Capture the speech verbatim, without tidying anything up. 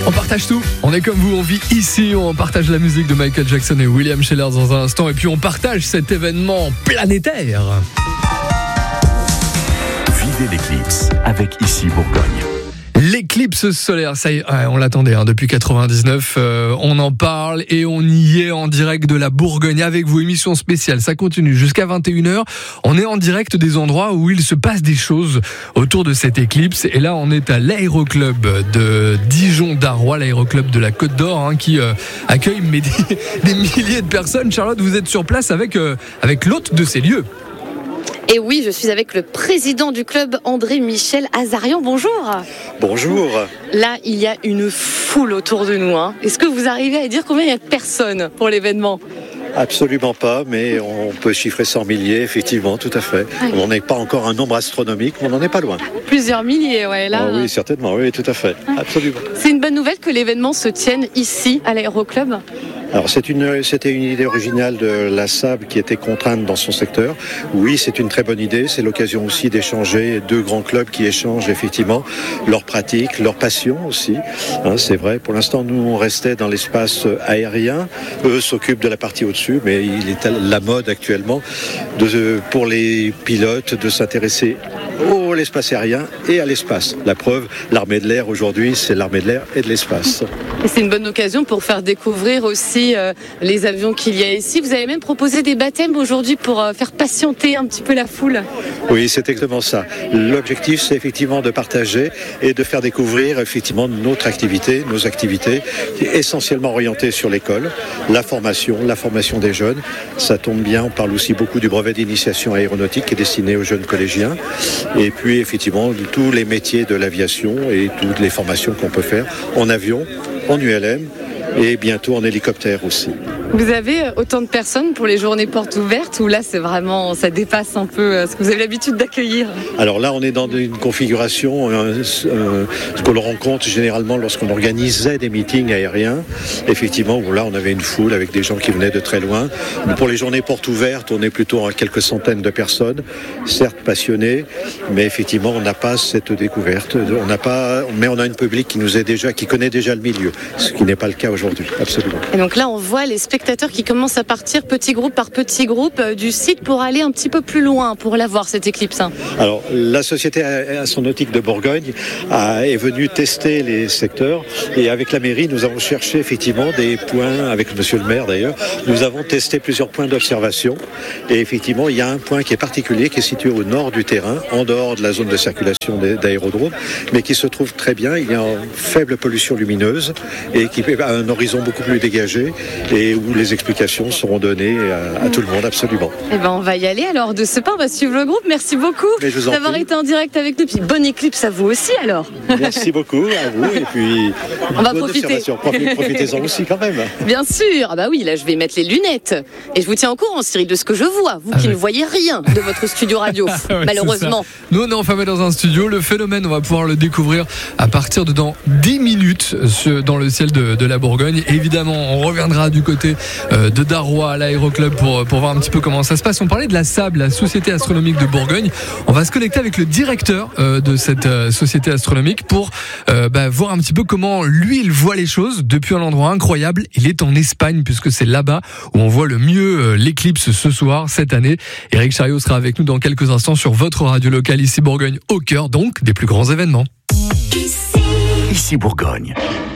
On partage tout, on est comme vous, on vit ici, on partage la musique de Michael Jackson et William Sheller dans un instant, et puis on partage cet événement planétaire. Vivez l'éclipse avec Ici Bourgogne. L'éclipse solaire, ça y est, on l'attendait hein, depuis quatre-vingt-dix-neuf, euh, on en parle et on y est en direct de la Bourgogne avec vous, émission spéciale, ça continue jusqu'à vingt et une heures, on est en direct des endroits où il se passe des choses autour de cette éclipse, et là on est à l'aéroclub de Dijon-Darrois, l'aéroclub de la Côte d'Or hein, qui euh, accueille mais des, des milliers de personnes. Charlotte, vous êtes sur place avec, euh, avec l'hôte de ces lieux. Et oui, je suis avec le président du club, André-Michel Azarian. Bonjour. Bonjour. Là, il y a une foule autour de nous. Hein. Est-ce que vous arrivez à dire combien il y a de personnes pour l'événement ? Absolument pas, mais on peut chiffrer cent milliers, effectivement, tout à fait. On n'en est pas encore un nombre astronomique, mais on n'en est pas loin. Plusieurs milliers, ouais. Là. Ah oui, certainement, oui, tout à fait, absolument. C'est une bonne nouvelle que l'événement se tienne ici, à l'aéroclub ? Alors c'est une, c'était une idée originale de la S A B qui était contrainte dans son secteur. Oui, c'est une très bonne idée. C'est l'occasion aussi d'échanger, deux grands clubs qui échangent effectivement leurs pratiques, leurs passions aussi. Hein, c'est vrai. Pour l'instant, nous on restait dans l'espace aérien. Eux s'occupent de la partie au-dessus, mais il est à la mode actuellement de, pour les pilotes de s'intéresser au l'espace aérien et à l'espace. La preuve, l'armée de l'air aujourd'hui, c'est l'armée de l'air et de l'espace. Et c'est une bonne occasion pour faire découvrir aussi euh, les avions qu'il y a ici. Vous avez même proposé des baptêmes aujourd'hui pour euh, faire patienter un petit peu la foule. Oui, c'est exactement ça. L'objectif, c'est effectivement de partager et de faire découvrir effectivement notre activité, nos activités, qui est essentiellement orientée sur l'école, la formation, la formation des jeunes. Ça tombe bien, on parle aussi beaucoup du brevet d'initiation aéronautique qui est destiné aux jeunes collégiens. Et puis effectivement, de tous les métiers de l'aviation et toutes les formations qu'on peut faire en avion, en U L M et bientôt en hélicoptère aussi. Vous avez autant de personnes pour les journées portes ouvertes ou là c'est vraiment, ça dépasse un peu ce que vous avez l'habitude d'accueillir ? Alors là on est dans une configuration, euh, euh, ce qu'on rencontre généralement lorsqu'on organisait des meetings aériens, effectivement où là on avait une foule avec des gens qui venaient de très loin. Mais pour les journées portes ouvertes on est plutôt à quelques centaines de personnes, certes passionnées, mais effectivement on n'a pas cette découverte, on n'a pas, mais on a un public qui nous est déjà, qui connaît déjà le milieu, ce qui n'est pas le cas aujourd'hui, absolument. Et donc là on voit les spectateurs qui commencent à partir petit groupe par petit groupe du site pour aller un petit peu plus loin pour la voir cette éclipse. Alors la société astronautique de Bourgogne a, est venue tester les secteurs et avec la mairie nous avons cherché effectivement des points, avec monsieur le maire d'ailleurs, nous avons testé plusieurs points d'observation et effectivement il y a un point qui est particulier qui est situé au nord du terrain, en dehors de la zone de circulation d'aérodrome, mais qui se trouve très bien, il y a une faible pollution lumineuse et qui a un horizon beaucoup plus dégagé et où les explications seront données à, à tout le monde, absolument. Eh ben, on va y aller alors. De ce pas, on va suivre le groupe. Merci beaucoup d'avoir été en direct avec nous. Puis bonne éclipse à vous aussi alors. Merci beaucoup à vous et puis on va profiter. Profitez-en aussi quand même. Bien sûr. Ah bah oui, là je vais mettre les lunettes et je vous tiens au courant, Cyril, de ce que je vois. Vous ah qui ouais. ne voyez rien de votre studio radio, ouais, malheureusement. Nous on est enfermés dans un studio. Le phénomène, on va pouvoir le découvrir à partir de dans dix minutes dans le ciel de, de la Bourgogne. Évidemment, on reviendra du côté de Darrois à l'aéroclub pour, pour voir un petit peu comment ça se passe. On parlait de la S A B, la Société Astronomique de Bourgogne. On va se connecter avec le directeur euh, de cette euh, société astronomique pour euh, bah, voir un petit peu comment lui il voit les choses depuis un endroit incroyable. Il est en Espagne puisque c'est là-bas où on voit le mieux euh, l'éclipse ce soir, cette année. Éric Chariot sera avec nous dans quelques instants sur votre radio locale ici Bourgogne, au cœur donc des plus grands événements. Ici Bourgogne.